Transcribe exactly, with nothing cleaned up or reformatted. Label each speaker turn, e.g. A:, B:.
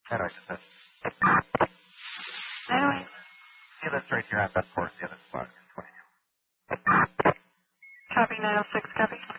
A: How do I get this?
B: nine oh eight.
A: Yeah, that's right here. I've got course. Yeah, that's fine. twenty-two.
B: Copy nine oh six, copy.